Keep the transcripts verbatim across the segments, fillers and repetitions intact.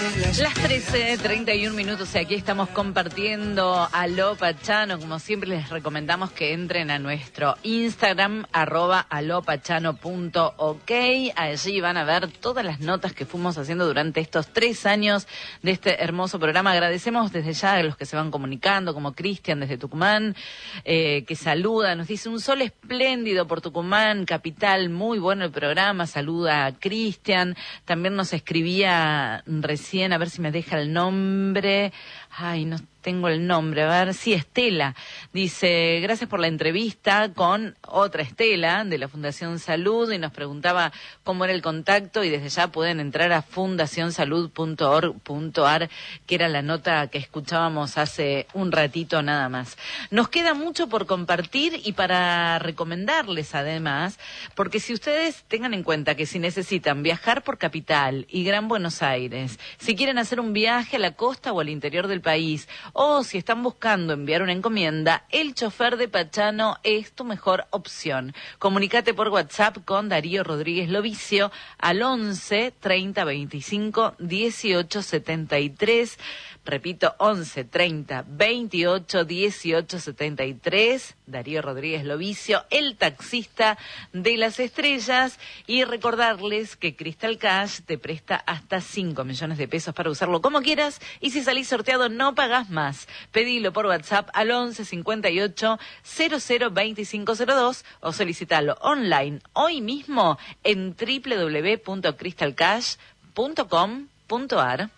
Las trece, treinta y un minutos y aquí estamos compartiendo Aló Pachano. Como siempre les recomendamos que entren a nuestro Instagram, arroba alopachano punto ok. Allí van a ver todas las notas que fuimos haciendo durante estos tres años de este hermoso programa. Agradecemos desde ya a los que se van comunicando, como Cristian desde Tucumán, eh, que saluda, nos dice un sol espléndido por Tucumán, capital, muy bueno el programa. Saluda a Cristian. También nos escribía recién, a ver si me deja el nombre. Ay, no tengo el nombre. A ver, sí, Estela. Dice, gracias por la entrevista con otra Estela de la Fundación Salud, y nos preguntaba cómo era el contacto, y desde ya pueden entrar a fundación salud punto org punto ar, que era la nota que escuchábamos hace un ratito nada más. Nos queda mucho por compartir y para recomendarles además, porque si ustedes tengan en cuenta que si necesitan viajar por Capital y Gran Buenos Aires, si quieren hacer un viaje a la costa o al interior del país, o si están buscando enviar una encomienda, el chofer de Pachano es tu mejor opción. Comunícate por WhatsApp con Darío Rodríguez Lovicio al once, treinta, veinticinco, dieciocho, setenta y tres. Repito, once, treinta, veintiocho, dieciocho, setenta y tres. Darío Rodríguez Lovicio, el taxista de las estrellas. Y recordarles que Crystal Cash te presta hasta cinco millones de pesos para usarlo como quieras. Y si salís sorteado, no pagás más. Pedilo por WhatsApp al once, cincuenta y ocho, cero cero, veinticinco cero dos o solicitalo online hoy mismo en doble u doble u doble u punto crystal cash punto com punto ar.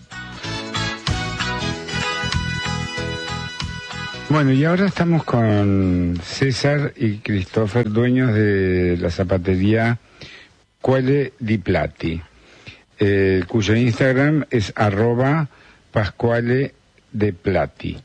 Bueno, y ahora estamos con César y Christopher, dueños de la zapatería Pasquale Di Plati, eh, cuyo Instagram es arroba Pasquale Di Plati.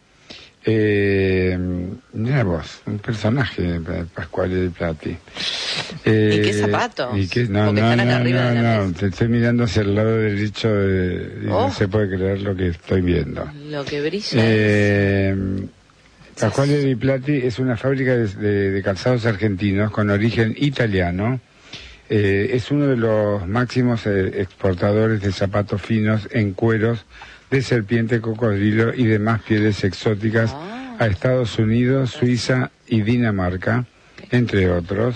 Eh, mira vos, un personaje, Pasquale Di Plati. Eh, ¿Y qué zapatos? ¿Y qué? No, Porque no, están acá no, arriba de la no, no, te estoy mirando hacia el lado derecho de, y Oh. no se puede creer lo que estoy viendo. Lo que brilla Eh, Pasquale Di Plati es una fábrica de, de, de calzados argentinos con origen italiano. Eh, es uno de los máximos eh, exportadores de zapatos finos en cueros de serpiente, cocodrilo y demás pieles exóticas Ah. a Estados Unidos, Suiza y Dinamarca, entre otros.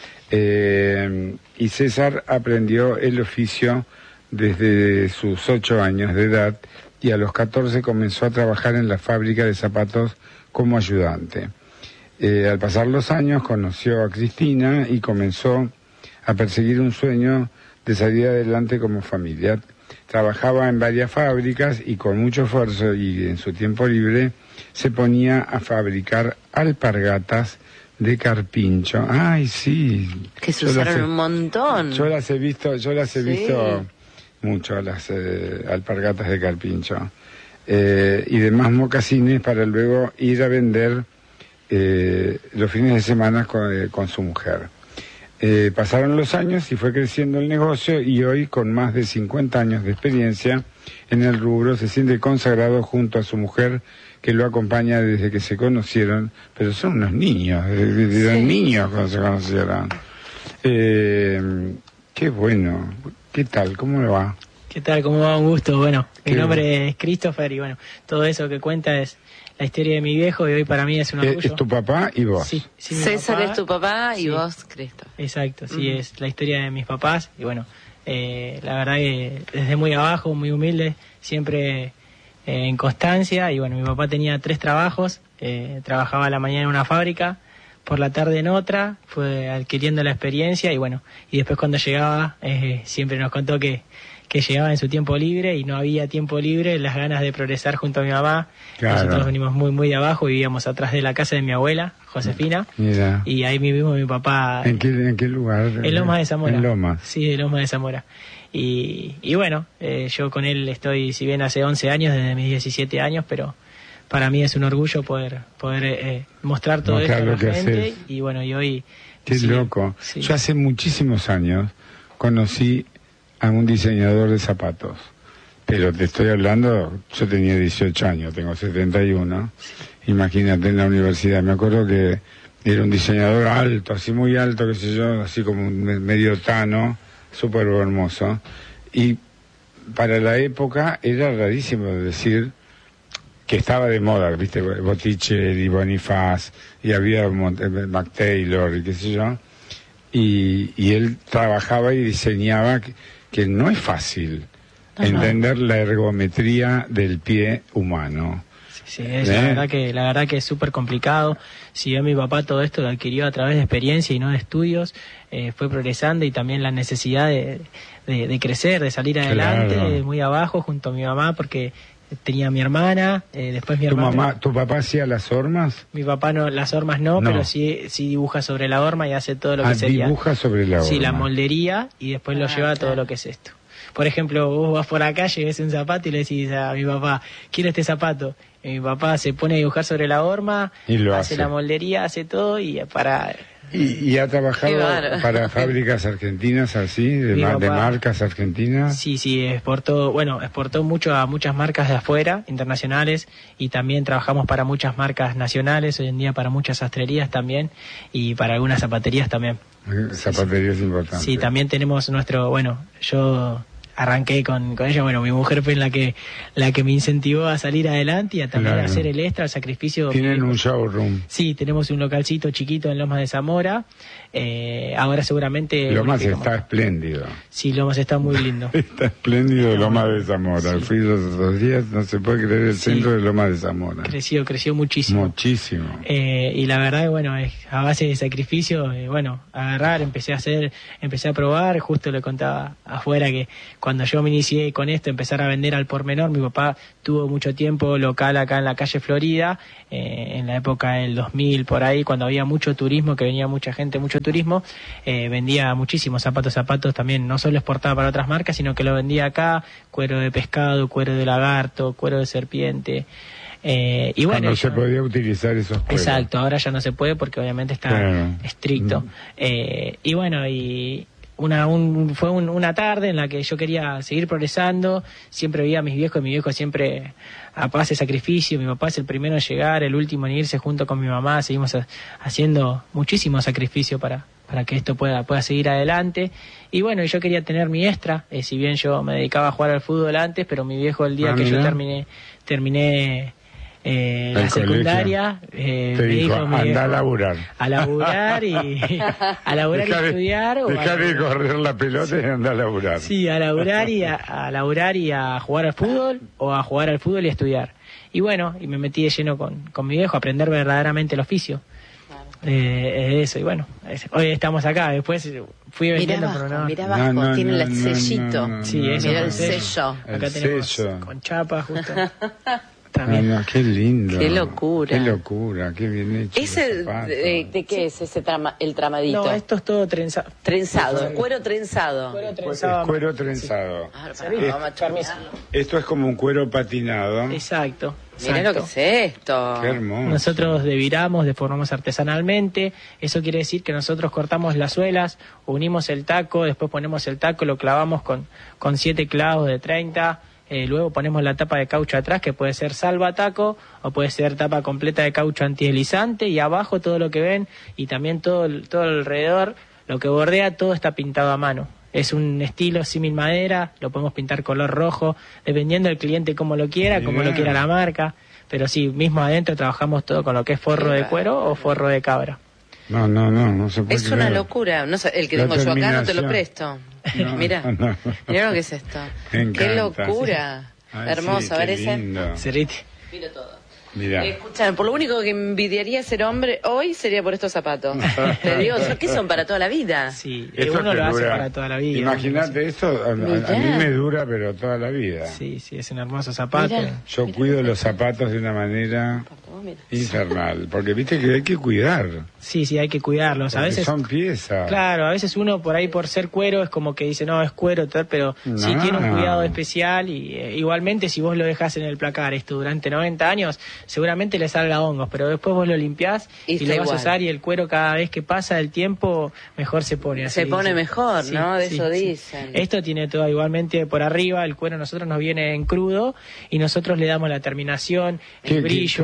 Eh, y César aprendió el oficio desde sus ocho años de edad y a los catorce comenzó a trabajar en la fábrica de zapatos como ayudante. Eh, al pasar los años conoció a Cristina y comenzó a perseguir un sueño de salir adelante como familia. Trabajaba en varias fábricas y con mucho esfuerzo y en su tiempo libre se ponía a fabricar alpargatas de carpincho. Ay, sí. que se Yo las usaron he- un montón. Yo las he visto, yo las he Sí. visto mucho, las eh, alpargatas de carpincho. Eh, y demás mocasines para luego ir a vender eh, los fines de semana con, eh, con su mujer. Eh, pasaron los años y fue creciendo el negocio, y hoy, con más de cincuenta años de experiencia en el rubro, se siente consagrado junto a su mujer, que lo acompaña desde que se conocieron, pero son unos niños, eran Sí. niños cuando se conocieron. Eh, qué bueno. ¿Qué tal? ¿Cómo le va? ¿Qué tal? ¿Cómo va? Un gusto. Bueno, mi Qué nombre es Christopher y bueno, todo eso que cuenta es la historia de mi viejo y hoy para mí es un Eh, orgullo. ¿Es tu papá y vos? Sí, sí, mi César papá. es tu papá y Sí. vos, Cristo. Exacto, sí, Ujú. es la historia de mis papás y bueno, eh, la verdad que desde muy abajo, muy humilde, siempre eh, en constancia y bueno, mi papá tenía tres trabajos, eh, trabajaba a la mañana en una fábrica, por la tarde en otra, fue adquiriendo la experiencia y bueno, y después cuando llegaba eh, siempre nos contó que que llegaba en su tiempo libre y no había tiempo libre, las ganas de progresar junto a mi mamá. Claro. Nosotros venimos muy muy de abajo, vivíamos atrás de la casa de mi abuela, Josefina, Mira. y ahí mismo mi papá... ¿En qué, en qué lugar? En Lomas de Zamora. En Lomas. Sí, en Lomas de Zamora. Y, y bueno, eh, yo con él estoy, si bien hace once años, desde mis diecisiete años, pero para mí es un orgullo poder poder eh, mostrar todo Mostrar esto a lo la que gente. haces. Y bueno, y hoy... Qué sí, loco. sí. Yo hace muchísimos años conocí a un diseñador de zapatos. Pero te estoy hablando, yo tenía dieciocho años, tengo setenta y uno. Imagínate, en la universidad. Me acuerdo que era un diseñador alto, así muy alto, qué sé yo, así como un me- medio tano, súper hermoso. Y para la época era rarísimo decir que estaba de moda, viste, Botticelli, Bonifaz, y había Mac Taylor y qué sé yo, y, y él trabajaba y diseñaba que, que no es fácil Ajá. entender la ergometría del pie humano. Sí, es ¿Eh? la verdad que la verdad que es súper complicado. Si bien mi papá todo esto lo adquirió a través de experiencia y no de estudios, eh, fue progresando, y también la necesidad de, de, de crecer, de salir adelante, claro. de muy abajo junto a mi mamá, porque tenía a mi hermana, eh, después mi ¿Tu hermana. Mamá, ¿Tu papá hacía las hormas? Mi papá no, las hormas no, no, pero sí, sí dibuja sobre la horma y hace todo lo que ah, sería. dibuja sobre la horma. Sí, la moldería, y después ah, lo lleva a todo lo que es esto. Por ejemplo, vos vas por la calle, ves un zapato y le decís a mi papá, quiero este zapato. Y mi papá se pone a dibujar sobre la horma, y lo hace, hace la moldería, hace todo, y para... ¿Y, y ha trabajado para fábricas argentinas así, de, ma papá, de marcas argentinas? Sí, sí, exportó, bueno, exportó mucho a muchas marcas de afuera, internacionales, y también trabajamos para muchas marcas nacionales, hoy en día para muchas sastrerías también, y para algunas zapaterías también. Zapaterías sí, importantes. Sí, también tenemos nuestro, bueno, yo... arranqué con, con ella, bueno, mi mujer fue la que la que me incentivó a salir adelante y a también claro. hacer el extra, el sacrificio. ¿Tienen un showroom? Sí, tenemos un localcito chiquito en Lomas de Zamora. Eh, ahora seguramente... Lomas está como... espléndido. Sí, Lomas está muy lindo. Está espléndido Lomas de Zamora. Sí. Fui los dos días, no se puede creer el sí. centro de Lomas de Zamora. Creció, creció muchísimo. Muchísimo. Eh, y la verdad, bueno, es a base de sacrificio, eh, bueno, agarrar, empecé a hacer, empecé a probar, justo le contaba afuera que cuando yo me inicié con esto, empezar a vender al por menor, mi papá tuvo mucho tiempo local acá en la calle Florida, eh, en la época del dos mil, por ahí, cuando había mucho turismo, que venía mucha gente, mucho turismo, eh, vendía muchísimos zapatos, zapatos también, no solo exportaba para otras marcas, sino que lo vendía acá, cuero de pescado, cuero de lagarto, cuero de serpiente. Eh, y bueno, no se podía utilizar esos cueros. Exacto, ahora ya no se puede porque obviamente está claro. estricto. Eh, y bueno, y... Una, un, fue un, una tarde en la que yo quería seguir progresando, siempre veía a mis viejos, y mi viejo siempre a paz de sacrificio, mi papá es el primero en llegar, el último en irse junto con mi mamá, seguimos a, haciendo muchísimo sacrificio para, para que esto pueda, pueda seguir adelante. Y bueno, yo quería tener mi extra, eh, si bien yo me dedicaba a jugar al fútbol antes, pero mi viejo el día ah, que mira. yo terminé, terminé Eh, la secundaria eh, te me dijo, dijo, anda me dijo, a laburar a laburar y a laburar dejar y estudiar de, o dejar a, de correr la pelota sí. y anda a laburar sí, a laburar y a, a laburar y a jugar al fútbol o a jugar al fútbol y a estudiar. Y bueno, y me metí de lleno con, con mi viejo a aprender verdaderamente el oficio. Claro. Eh, eso, y bueno, es, hoy estamos acá, después fui vendiendo mirá por abajo, no. mirá abajo, no, no, tiene no, el sellito. No, no, sí, eso, mirá el sello. Acá el tenemos sello. Con chapa justo. Ay, no, qué lindo. Qué locura. Qué locura, qué bien hecho. ¿Ese de, de qué es ese trama, el tramadito? No, esto es todo trenza, trenzado. Trenzado, cuero trenzado. Cuero trenzado. Es cuero trenzado. Sí. Ah, para, es, vamos a esto es como un cuero patinado. Exacto. Mirá lo que es esto. Qué hermoso. Nosotros deviramos, deformamos artesanalmente. Eso quiere decir que nosotros cortamos las suelas, unimos el taco, después ponemos el taco, lo clavamos con, con siete clavos de treinta. Eh, luego ponemos la tapa de caucho atrás, que puede ser salvataco o puede ser tapa completa de caucho antideslizante, y abajo todo lo que ven y también todo el, todo alrededor, lo que bordea, todo está pintado a mano. Es un estilo símil madera, lo podemos pintar color rojo, dependiendo del cliente cómo lo quiera, yeah. como lo quiera la marca, pero sí, mismo adentro trabajamos todo con lo que es forro de cuero o forro de cabra. No, no, no, no se puede Es creer. Una locura, no sé, el que la tengo yo acá no te lo presto. No, mira, no, no. Mira lo que es esto. Qué locura. Ay, hermoso, sí, a ver ese. Cerriti. Miro todo. Mira. Eh, escuchame, por lo único que envidiaría ser hombre hoy sería por estos zapatos. Te digo, ¿qué son para toda la vida? Sí, esto uno lo hace para toda la vida. Imagínate esto, a, a, a mí me dura, pero toda la vida. Sí, sí, es un hermoso zapato. Mirá, Yo mirá, cuido mirá. los zapatos de una manera infernal, porque viste que hay que cuidar. Sí, sí, hay que cuidarlos. A veces son piezas. Claro, a veces uno por ahí por ser cuero es como que dice, no, es cuero, tal, pero no. sí tiene un cuidado especial y eh, igualmente si vos lo dejás en el placar esto durante noventa años, seguramente le salga hongos, pero después vos lo limpiás y, y lo vas igual. a usar y el cuero cada vez que pasa el tiempo mejor se pone. Así se pone dicen. mejor, sí, ¿no? De sí, eso sí. dicen. Esto tiene todo igualmente por arriba, el cuero nosotros nos viene en crudo y nosotros le damos la terminación, el ¿Qué, brillo. ¿Cómo, cómo es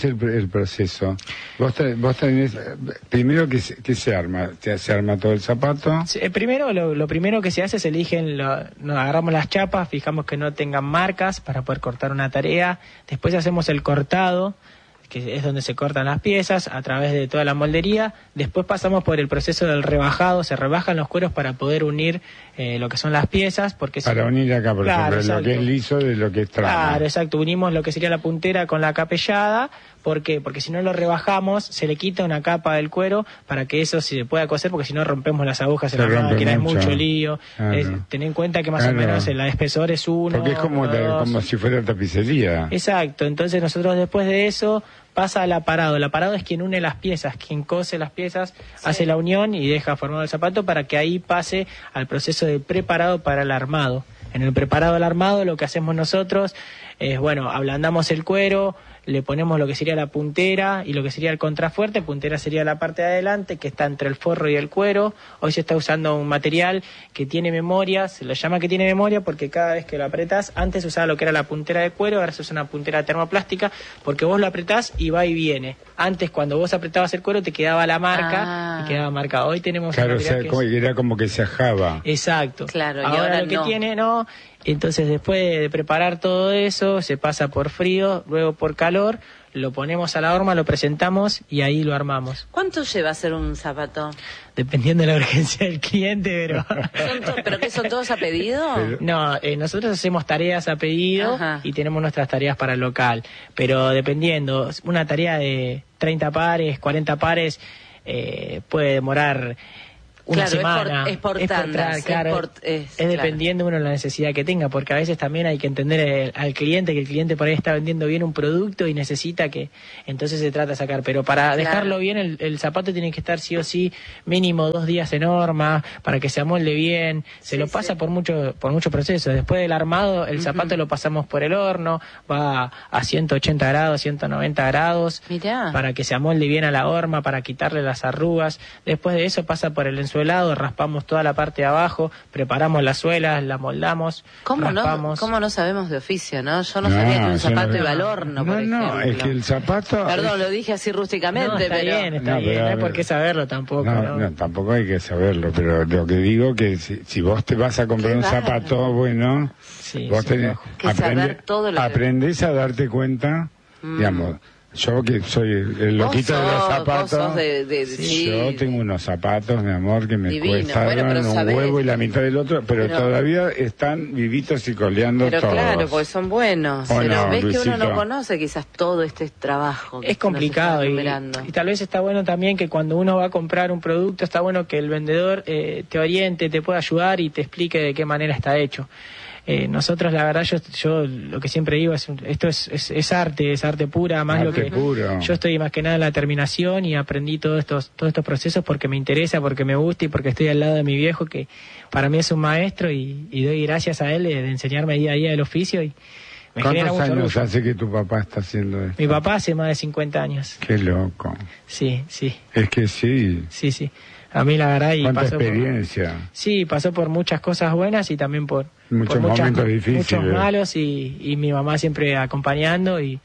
es el, el proceso? Vos, te, vos tenés, primero que se, que se arma, ¿Se, se arma todo el zapato? Sí, primero, lo, lo primero que se hace es eligen, lo, nos agarramos las chapas, fijamos que no tengan marcas para poder cortar una tarea, después hacemos el cortado, que es donde se cortan las piezas a través de toda la moldería. Después pasamos por el proceso del rebajado, se rebajan los cueros para poder unir eh, lo que son las piezas. Porque para si... unir acá, por claro, ejemplo, lo que es liso de lo que es trama. Claro, exacto, unimos lo que sería la puntera con la capellada. ¿Por qué? Porque si no lo rebajamos, se le quita una capa del cuero para que eso se pueda coser, porque si no rompemos las agujas en la máquina, es mucho lío. Claro. Es, ten en cuenta que más claro. o menos el espesor es uno. Porque es como, de, como si fuera tapicería. Exacto, entonces nosotros después de eso pasa al aparado. El aparado es quien une las piezas, quien cose las piezas, sí. hace la unión y deja formado el zapato para que ahí pase al proceso de preparado para el armado. En el preparado al armado lo que hacemos nosotros es, bueno, ablandamos el cuero, le ponemos lo que sería la puntera y lo que sería el contrafuerte. Puntera sería la parte de adelante que está entre el forro y el cuero. Hoy se está usando un material que tiene memoria, se lo llama que tiene memoria porque cada vez que lo apretás, antes se usaba lo que era la puntera de cuero, ahora se usa una puntera termoplástica porque vos lo apretás y va y viene. Antes cuando vos apretabas el cuero te quedaba la marca ah. y quedaba marcada. Hoy tenemos claro, un o sea, que como, es... era como que se ajaba. Exacto. Claro, y ahora, ahora lo que no. tiene, no. Entonces después de preparar todo eso, se pasa por frío, luego por calor, lo ponemos a la horma, lo presentamos y ahí lo armamos. ¿Cuánto lleva hacer un zapato? Dependiendo de la urgencia del cliente, pero... ¿Son to- ¿Pero qué son todos a pedido? Pero... No, eh, nosotros hacemos tareas a pedido Ajá. y tenemos nuestras tareas para el local, pero dependiendo, una tarea de treinta pares, cuarenta pares, eh, puede demorar... Una claro, semana. es por, es por tandas, es, claro, es, por, es, es claro. dependiendo uno de la necesidad que tenga, porque a veces también hay que entender el, al cliente que el cliente por ahí está vendiendo bien un producto y necesita que, entonces se trata de sacar, pero para claro. dejarlo bien el, el zapato tiene que estar sí o sí mínimo dos días en horma para que se amolde bien, se sí, lo pasa sí. por mucho por muchos procesos. Después del armado el uh-huh. zapato lo pasamos por el horno, va a ciento ochenta grados, ciento noventa grados. Mirá. Para que se amolde bien a la horma, para quitarle las arrugas. Después de eso pasa por el ensuelado, raspamos toda la parte de abajo, preparamos las suelas, la moldamos, ¿Cómo raspamos. no, ¿Cómo no sabemos de oficio, no? Yo no, no sabía que un zapato no, iba al horno, no, por ejemplo. No, es que el zapato... Perdón, lo dije así rústicamente, no, está pero... bien, está no, bien, pero, no hay por qué saberlo tampoco. No, no, no, tampoco hay que saberlo, pero lo que digo que si, si vos te vas a comprar qué un bárbaro. zapato bueno, sí, vos sí, tenés, que aprende, saber todo lo que... aprendés a darte cuenta, mm. digamos... Yo que soy el loquito sos, de los zapatos, de, de, de, sí, yo sí. tengo unos zapatos, mi amor, que me divino. cuestaron bueno, un sabés. huevo y la mitad del otro, pero, pero todavía están vivitos y coleando pero todos. Claro, porque son buenos. ¿O pero no, ves Luisito? que uno no conoce quizás todo este trabajo. Es complicado y, y tal vez está bueno también que cuando uno va a comprar un producto, está bueno que el vendedor eh, te oriente, te pueda ayudar y te explique de qué manera está hecho. Eh, nosotros la verdad yo yo lo que siempre digo es esto es, es, es arte, es arte pura, más arte lo que puro. Yo estoy más que nada en la terminación y aprendí todos estos todos estos procesos porque me interesa, porque me gusta y porque estoy al lado de mi viejo que para mí es un maestro y, y doy gracias a él de, de enseñarme día a día el oficio y me genera ¿Cuántos mucho años orgullo. hace que tu papá está haciendo esto? Mi papá hace más de cincuenta años. Qué loco. Sí, sí. Es que sí. Sí, sí. A mí la verdad y ¿Cuánta pasó experiencia? Por, sí, pasó por muchas cosas buenas y también por muchos por muchas, momentos difíciles, muchos malos y, y mi mamá siempre acompañando y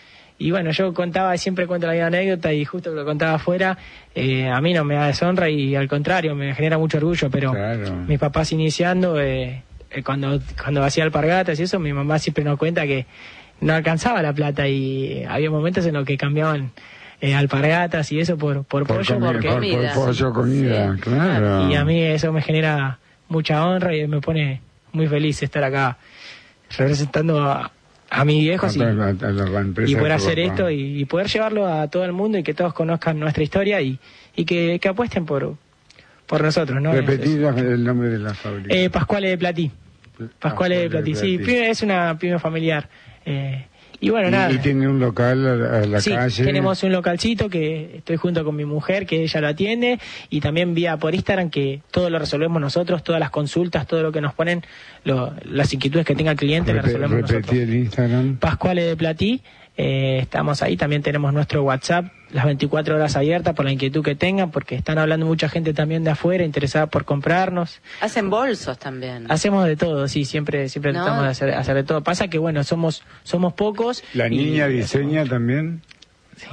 y bueno, yo contaba, siempre cuento la misma anécdota y justo que lo contaba afuera, eh, a mí no me da deshonra y al contrario, me genera mucho orgullo, pero claro. mis papás iniciando, eh, eh, cuando cuando hacía alpargatas y eso, mi mamá siempre nos cuenta que no alcanzaba la plata y había momentos en los que cambiaban Eh, alpargatas y eso por por, por pollo comida, porque por, por pollo comida, sí. Claro. Y a mí eso me genera mucha honra y me pone muy feliz estar acá representando a, a mis viejos y, a la, a la y poder hacer papá. esto y, y poder llevarlo a todo el mundo y que todos conozcan nuestra historia y, y que, que apuesten por por nosotros, ¿no? Repetir el nombre de la fábrica. Eh, Pascuale de Platí. Pascuale de Platí, sí, es una pyme familiar. Eh, Y bueno, y, nada. Y tiene un local a, a la sí, calle. Tenemos un localcito que estoy junto con mi mujer, que ella lo atiende, y también vía por Instagram, que todo lo resolvemos nosotros, todas las consultas, todo lo que nos ponen, lo, las inquietudes que tenga el cliente, Rep- las resolvemos repetí nosotros. el Instagram. Pascuale de Platí, eh, estamos ahí, también tenemos nuestro WhatsApp, las veinticuatro horas abiertas por la inquietud que tengan, porque están hablando mucha gente también de afuera, interesada por comprarnos. Hacen bolsos también. Hacemos de todo, sí, siempre siempre ¿No? tratamos de hacer, hacer de todo. Pasa que, bueno, somos somos pocos. ¿La niña y, diseña también? Sí.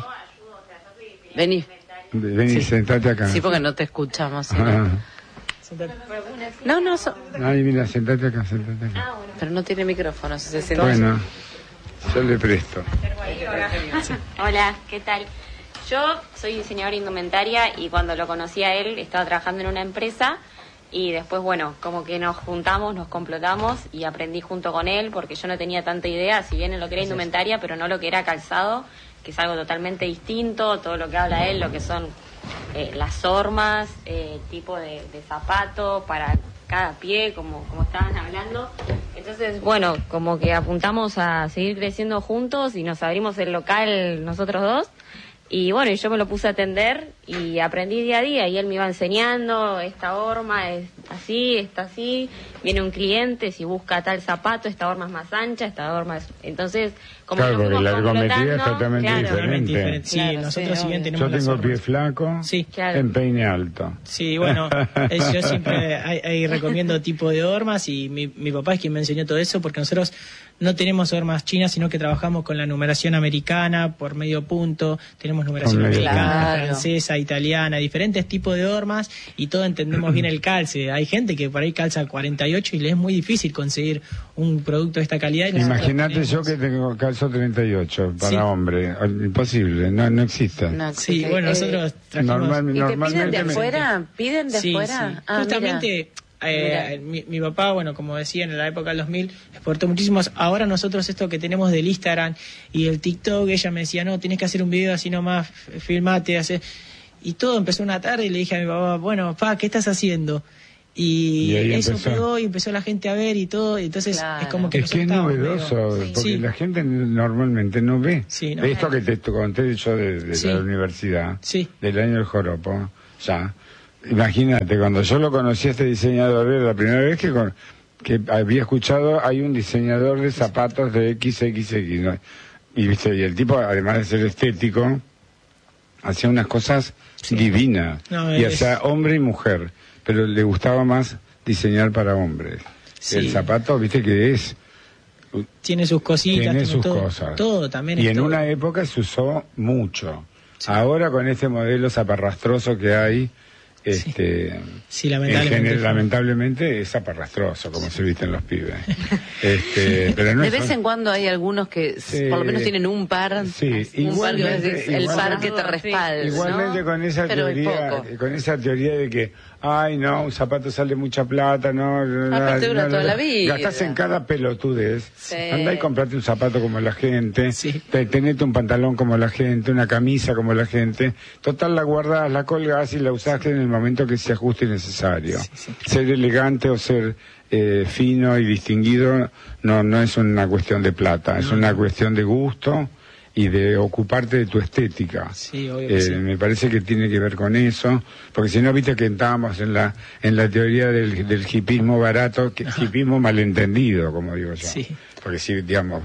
Vení. Vení, Sí. sentate acá. Sí, porque no te escuchamos. ¿sí? Ah. No, no, so- Ay, mira, sentate acá, sentate acá. pero no tiene micrófono. Si se sienta- Bueno, yo le presto. Hola, ¿qué tal? Yo soy diseñadora indumentaria y cuando lo conocí a él estaba trabajando en una empresa y después, bueno, como que nos juntamos, nos complotamos y aprendí junto con él porque yo no tenía tanta idea, si bien en lo que era indumentaria, pero no lo que era calzado, que es algo totalmente distinto, todo lo que habla él, lo que son eh, las hormas, eh, tipo de, de zapato para cada pie, como, como estaban hablando. Entonces, bueno, como que apuntamos a seguir creciendo juntos y nos abrimos el local nosotros dos. Y bueno, y yo me lo puse a atender y aprendí día a día y él me iba enseñando, esta horma es así, esta así, viene un cliente, si busca tal zapato, esta horma es más ancha, esta horma es... Entonces, como Claro, que porque fuimos la ergometría es complotando, totalmente claro. diferente. Totalmente diferente. Sí, Claro, nosotros sí, si bien obvio. tenemos Yo las tengo hormas- pie flaco, Sí. Claro. en peine alto. Sí, bueno, es- yo siempre ahí, ahí recomiendo tipo de hormas y mi, mi papá es quien me enseñó todo eso porque nosotros no tenemos hormas chinas, sino que trabajamos con la numeración americana por medio punto, tenemos numeración Con medio americana, punto. francesa, italiana, diferentes tipos de hormas y todos entendemos bien el calce. Hay gente que por ahí calza cuarenta y ocho y le es muy difícil conseguir un producto de esta calidad. y nosotros Imagínate yo tenemos- que tengo calzo treinta y ocho para Sí. hombre. Imposible, no, no existe. No, Sí, eh, bueno, eh, nosotros trajimos... normal- ¿Y te piden normalmente de me- afuera? ¿Piden de Sí, afuera? sí. Ah, Justamente eh, mi, mi papá, bueno, como decía, en la época del dos mil exportó muchísimos. Ahora nosotros esto que tenemos del Instagram y el TikTok, ella me decía, no, tienes que hacer un video así nomás, f- filmate, hace... Y todo empezó una tarde y le dije a mi papá, bueno, pa, ¿qué estás haciendo? Y, Y ahí eso empezó. pegó y empezó la gente a ver y todo, y entonces Claro. es como que Es que es nosotros estábamos novedoso, medio- porque Sí. la gente normalmente no ve. Sí, no. Esto que te conté yo de, de Sí. la universidad, Sí. del año del joropo, ya. Imagínate, cuando yo lo conocí a este diseñador, era la primera vez que, con- que había escuchado, hay un diseñador de zapatos de equis equis equis, ¿no? Y, viste, y el tipo, además de ser estético, hacía unas cosas Sí. divinas. No, y es- hacía hombre y mujer, pero le gustaba más diseñar para hombres. Sí. El zapato, viste que es... Tiene sus cositas, Tiene tiene sus todo, cosas. todo también Y es en todo. una época se usó mucho. Sí. Ahora con este modelo zaparrastroso que hay, este, Sí, en lamentablemente. general, fue- lamentablemente es zaparrastroso, como se visten los pibes. este, pero no De es- vez en cuando hay algunos que s- Sí. por lo menos tienen un par, Sí, un par que igualmente- decís, el igualmente- par que te respalda. Igualmente ¿no? con esa Pero es teoría, poco. con esa teoría de que, ay no, un zapato sale mucha plata, no, no, Aparte dura no, toda no, la vida. Gastás en cada pelotudez. Sí. Andá y comprate un zapato como la gente, Sí. te, tenete un pantalón como la gente, una camisa como la gente. Total la guardás, la colgás y la usás en el momento que se ajuste necesario. Ser elegante o ser eh, fino y distinguido no, no es una cuestión de plata, es una cuestión de gusto y de ocuparte de tu estética. Sí, obvio que Eh, sí. Me parece que tiene que ver con eso, porque si no, viste que estábamos en la en la teoría del, del hipismo barato, que, hipismo malentendido, como digo yo. Sí. Porque si, digamos,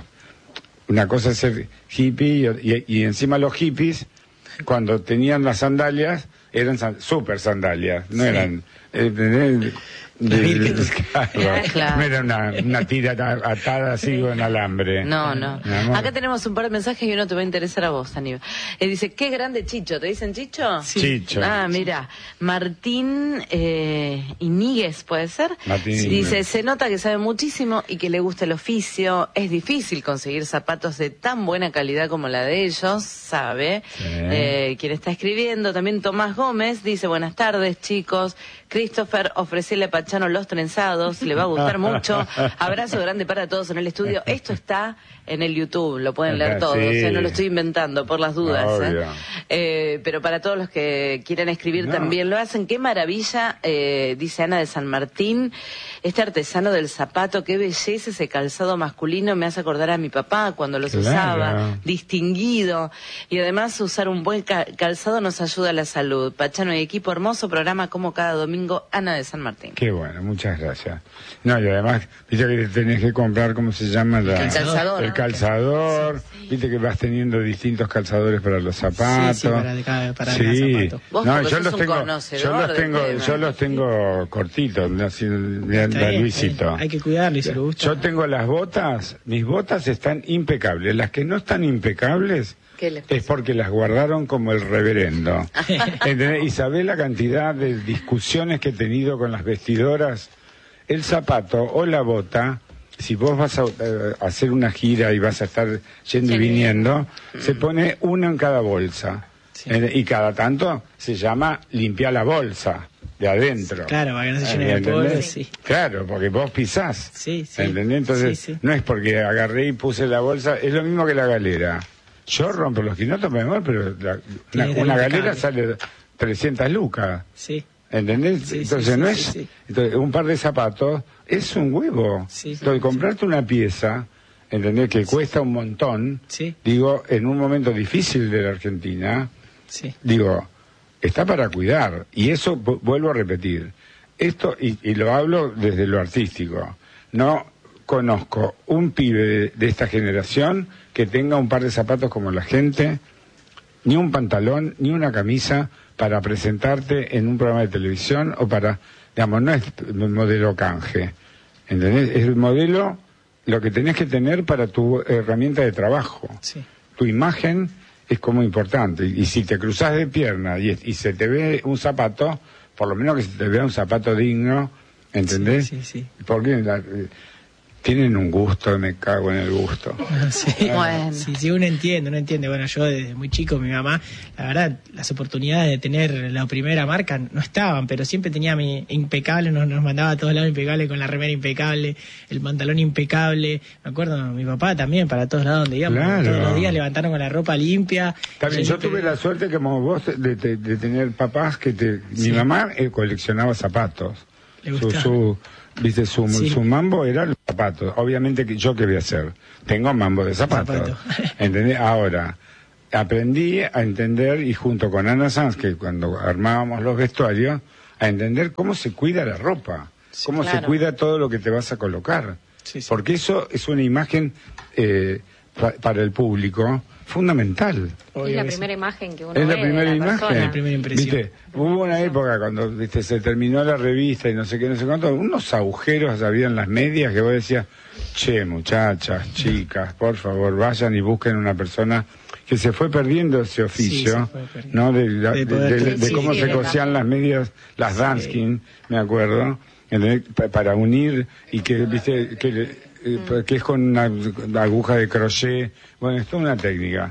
una cosa es ser hippie y, y- y encima los hippies, cuando tenían las sandalias, eran san- super sandalias, no Sí. eran... eh, de- Las de- vírgenes. claro, Claro. no era una, una tira ata- atada así con alambre. No, no. Mi amor. Acá tenemos un par de mensajes y uno te va a interesar a vos, Aníbal. Eh, dice, qué grande Chicho. ¿Te dicen Chicho? Sí. Chicho. Ah, mira. Martín eh, Iníguez, ¿puede ser? Martín Dice, Iníguez. se nota que sabe muchísimo y que le gusta el oficio. Es difícil conseguir zapatos de tan buena calidad como la de ellos, sabe. Sí. Eh, quien está escribiendo, también Tomás Gómez, dice, buenas tardes, chicos. Christopher, ofrecele a Pachano los trenzados, le va a gustar mucho. Abrazo grande para todos en el estudio. Esto está en el YouTube, lo pueden leer Ajá, todos, sí. ¿eh? No lo estoy inventando por las dudas. ¿eh? Obvio. Eh, pero para todos los que quieran escribir No. también lo hacen. Qué maravilla, eh, dice Ana de San Martín, este artesano del zapato, qué belleza ese calzado masculino, me hace acordar a mi papá cuando los Claro. usaba, distinguido. Y además usar un buen ca- calzado nos ayuda a la salud. Pachano y equipo, hermoso programa como cada domingo, Ana de San Martín. Qué bueno, muchas gracias. No, y además, viste que tenés que comprar, ¿cómo se llama? La- El calzador, El ¿no? calzador, viste que vas teniendo distintos calzadores para los zapatos. Sí, sí, para cada- para Sí. cada zapato. Vos No, porque yo sos los un tengo, conocedor yo los del tengo, tema. yo los tengo cortitos, ¿no? Así, de, Está de bien, Luisito. Hay que cuidarlo y se lo gusta. Yo tengo las botas, mis botas están impecables. Las que no están impecables, ¿Qué les pasó? Es porque las guardaron como el reverendo. ¿Entendés? Y sabés la cantidad de discusiones que he tenido con las vestidoras. El zapato o la bota, si vos vas a eh, hacer una gira y vas a estar yendo y viniendo, se pone una en cada bolsa. Sí. Eh, y cada tanto se llama limpiar la bolsa de adentro. Claro, para que no se llene de ¿Entendés? polvo, sí. Claro, porque vos pisás. Sí, sí. ¿Entendés? Entonces, Sí, sí. no es porque agarré y puse la bolsa, es lo mismo que la galera. Yo rompo los quinotos, mi amor, pero la- una, Tiene una que galera impecable. sale trescientas lucas. Sí. ¿Entendés? Sí, sí, entonces sí, no sí, es... sí. Entonces, un par de zapatos es un huevo. Sí, sí, entonces, sí. comprarte una pieza, ¿entendés? Que cuesta un montón. Sí. Digo, en un momento difícil de la Argentina, Sí. digo, está para cuidar. Y eso, vu- vuelvo a repetir, esto, y, y lo hablo desde lo artístico, no conozco un pibe de, de esta generación que tenga un par de zapatos como la gente, ni un pantalón, ni una camisa para presentarte en un programa de televisión o para, digamos, no es el modelo canje, ¿entendés? Es el modelo, lo que tenés que tener para tu herramienta de trabajo. Sí. Tu imagen es como importante, y, y si te cruzas de pierna y, y se te ve un zapato, por lo menos que se te vea un zapato digno, ¿entendés? Sí, sí, sí. Porque la- eh, tienen un gusto, me cago en el gusto. Sí. Bueno. Sí, sí, uno entiende, uno entiende. Bueno, yo desde muy chico, mi mamá, la verdad, las oportunidades de tener la primera marca no estaban, pero siempre tenía mi impecable, nos, nos mandaba a todos lados impecable, con la remera impecable, el pantalón impecable. Me acuerdo, mi papá también, para todos lados donde íbamos, Claro. todos los días levantaron con la ropa limpia. También yo tuve la suerte como vos de, de- de tener papás que te... Sí. Mi mamá eh, coleccionaba zapatos. Le Su, gustaba. su, viste, su, Sí. su mambo era los zapatos. Obviamente que yo qué voy a hacer. Tengo mambo de zapatos. Zapato. ¿Entendés? Ahora, aprendí a entender, y junto con Ana Sanz, que cuando armábamos los vestuarios, a entender cómo se cuida la ropa. Cómo se claro. cuida todo lo que te vas a colocar. Sí, sí. Porque eso es una imagen eh, pa- para el público fundamental. Obvio es la que sí. primera imagen que uno Es la ve primera de la imagen. persona. La primera impresión. ¿Viste? Hubo una época cuando viste se terminó la revista y no sé qué, no sé cuánto, unos agujeros había en las medias que vos decías, che, muchachas, chicas, por favor, vayan y busquen una persona que se fue perdiendo ese oficio, Sí, se fue perdiendo. ¿no? De, la- De de- poder- de- de sí, cómo sí, se de cosían las medias, las Danskin, me acuerdo, ¿entendés? Pa- para unir y que, viste, que, le- eh, que es con una, una aguja de crochet, bueno, es toda una técnica.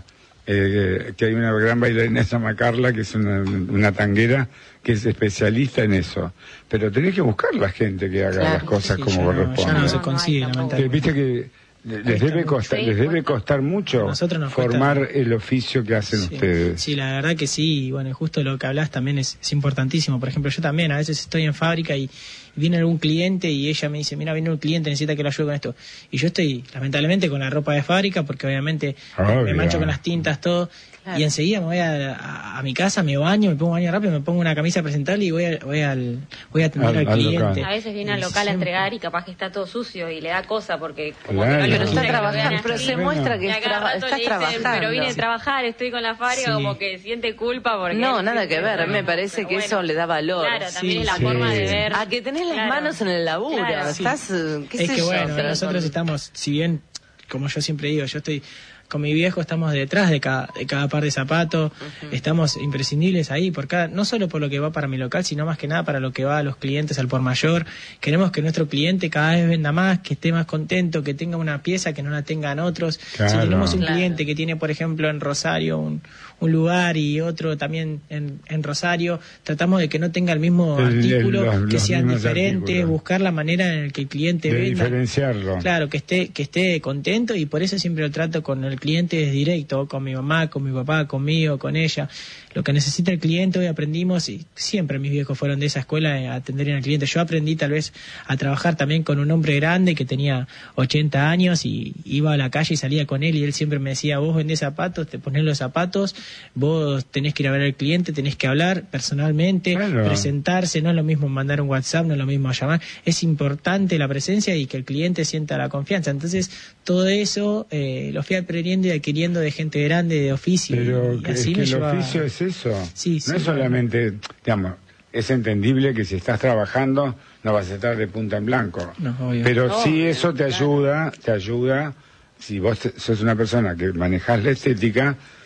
Eh, que hay una gran bailarina que se llama Carla, que es una, una tanguera, que es especialista en eso. Pero tenés que buscar la gente que haga Claro, las cosas Sí, como ya no- corresponde. ya no se No, no consigue, hay tampoco. Que, lamentablemente. Viste que les Cuesta debe mucho. costar, Sí, les debe cuesta. costar mucho A nosotros nos cuesta. formar el oficio que hacen Sí, ustedes. sí, la verdad que sí, y bueno, justo lo que hablas también es, es importantísimo. Por ejemplo, yo también a veces estoy en fábrica y viene algún cliente y ella me dice, mira, viene un cliente, necesita que lo ayude con esto. Y yo estoy, lamentablemente, con la ropa de fábrica, porque obviamente me- me Obvio. mancho con las tintas, todo. Claro. Y enseguida me voy a, a, a mi casa, me baño, me pongo un baño rápido, me pongo una camisa presentable y voy a, voy al, voy a atender Al- al, al cliente. local. A veces viene al Y local a siempre- entregar y capaz que está todo sucio y le da cosa porque como Claro. que no le Pero gusta está que lo vean trabajando, pero así. se Bueno. muestra que Y a es cada traba- rato estás le dicen, trabajando. pero vine a trabajar, estoy con la fábrica, Sí. como que siente culpa porque... No, nada que ver, me parece Pero que bueno, eso le da valor. Claro, también Sí, es la sí. forma de ver... A que tenés las Claro. manos en el laburo, Claro. estás, eh, qué Es sé que yo, bueno, pero nosotros con- estamos, si bien, como yo siempre digo, yo estoy con mi viejo, estamos detrás de cada, de cada par de zapatos, estamos imprescindibles ahí, por cada, no solo por lo que va para mi local, sino más que nada para lo que va a los clientes al por mayor. Queremos que nuestro cliente cada vez venda más, que esté más contento, que tenga una pieza que no la tengan otros. Claro. Si tenemos un Claro. cliente que tiene, por ejemplo, en Rosario un, un lugar y otro también en, en Rosario, tratamos de que no tenga el mismo El- el- artículo, los- que los sean mismos diferentes, artículos. buscar la manera en la que el cliente De venda. diferenciarlo. Claro, que esté, que esté contento, y por eso siempre lo trato con el cliente es directo, con mi mamá, con mi papá, conmigo, con ella. Lo que necesita el cliente, hoy aprendimos, y siempre mis viejos fueron de esa escuela, eh, a atender al cliente. Yo aprendí tal vez a trabajar también con un hombre grande que tenía ochenta años y iba a la calle y salía con él, y él siempre me decía, vos vendés zapatos, te ponés los zapatos, vos tenés que ir a ver al cliente, tenés que hablar personalmente, Claro. presentarse, no es lo mismo mandar un WhatsApp, no es lo mismo llamar, es importante la presencia y que el cliente sienta la confianza. Entonces, todo eso eh, lo fui aprendiendo y adquiriendo de gente grande, de oficio. Pero y que, es así que me el lleva- oficio es eso. Sí, no sí. es solamente, digamos, es entendible que si estás trabajando no vas a estar de punta en blanco. No, obvio. Pero No, sí eso te claro. ayuda, te ayuda, si vos te- sos una persona que manejás la estética,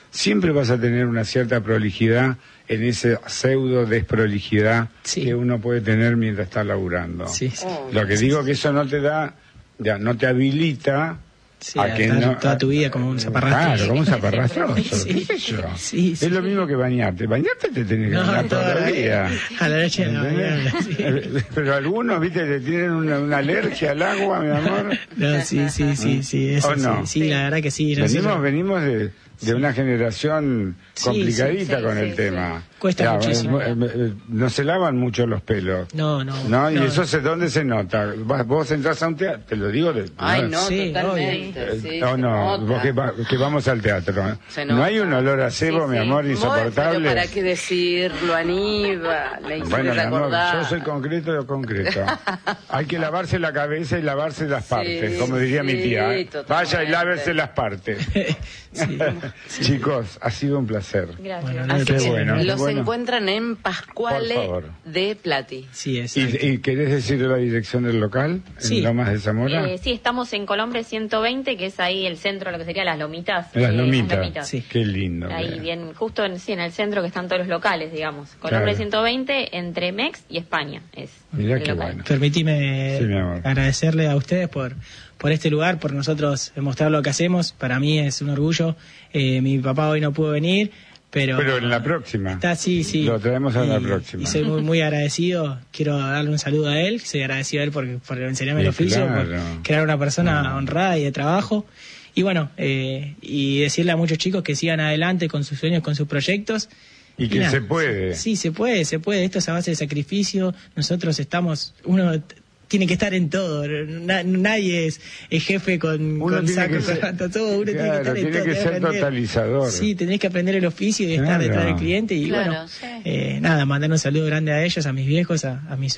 siempre vas a tener una cierta prolijidad en esa pseudo desprolijidad sí. que uno puede tener mientras está laburando. Sí, sí. Lo que digo que eso no te da, ya no te habilita sí, a que no, toda tu vida como un zaparrastroso. Claro, como un zaparrastroso. Sí, ¿Qué sé yo? sí, sí. Es lo mismo que bañarte. Bañarte te tenés que No, bañar todos los días. A la noche de la mañana, sí. Pero algunos, viste, te tienen una, una alergia al agua, mi amor. No, sí, sí, sí, sí, eso ¿O no? sí, sí, la verdad que sí. Venimos, nosotros- venimos de, de Sí. una generación Sí, complicadita sí, sí, con sí, el sí. tema. Cuesta Ya, muchísimo. eh, eh, no se lavan mucho los pelos. No, no. ¿No? Y no. eso se, ¿dónde se nota? Vas- Vos entras a un teatro, te lo digo de... Ay, no, Sí, totalmente. Eh, Sí, no, se no, nota. vos que, va- que vamos al teatro. ¿eh? Se No nota. hay un olor a cebo, Sí, mi sí. amor, Bueno, insoportable. pero ¿para qué decirlo, Aníbal? Le hiciste Bueno, mi amor, recordar. yo soy concreto de concreto. Hay que lavarse la cabeza y lavarse las Sí, partes, como diría mi sí, tía. ¿eh? totalmente. Vaya y lávese las partes. Sí. Chicos, ha sido un placer. Gracias. Bueno, no, Así qué que bueno, qué los bueno. encuentran en Pascuale Por favor. de Plati. Sí, es. ¿Y, ¿Y querés decir la dirección del local? Sí. ¿En Lomas de Zamora? Eh, sí, estamos en Colombre ciento veinte, que es ahí el centro, lo que sería las lomitas. Las eh, lomitas. Sí. Qué lindo. Ahí que- bien, justo en, sí, en el centro que están todos los locales, digamos. Colombre Claro. ciento veinte, entre Mex y España es Mirá el qué local. bueno. Permitime Sí, mi amor. agradecerle a ustedes por, por este lugar, por nosotros mostrar lo que hacemos. Para mí es un orgullo. Eh, mi papá hoy no pudo venir, pero... Pero en la próxima. Está, sí, sí. Lo traemos a la Y- próxima. Y soy muy, muy agradecido. Quiero darle un saludo a él. Soy agradecido a él por, por enseñarme Sí, el oficio, claro. por crear una persona No. honrada y de trabajo. Y bueno, eh, y decirle a muchos chicos que sigan adelante con sus sueños, con sus proyectos. Y que nada, se puede. Sí, se puede, se puede. Esto es a base de sacrificio. Nosotros estamos, uno t- tiene que estar en todo. Na- nadie es, es jefe con, Uno con tiene saco, que ser- corbata, todo. Uno tiene que claro, estar en tiene todo. que tenés ser aprender- totalizador. Sí, tenés que aprender el oficio y estar Claro. detrás del cliente. Y Claro, bueno, sí. eh, nada, mandar un saludo grande a ellos, a mis viejos, a, a mis